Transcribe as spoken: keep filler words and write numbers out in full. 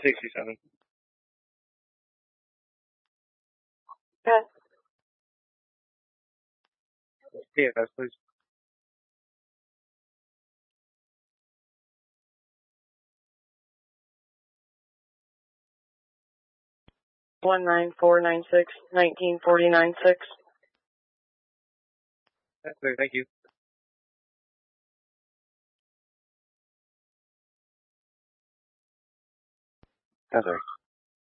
sixty-seven. Okay. P F S, please. One nine four nine six nineteen forty nine six. That's clear, thank you. That's right.